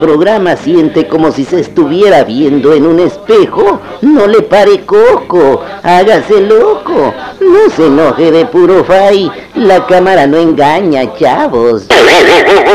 programa siente como si se estuviera viendo en un espejo, no le pare coco, hágase loco, no se enoje de puro fay, la cámara no engaña, chavos.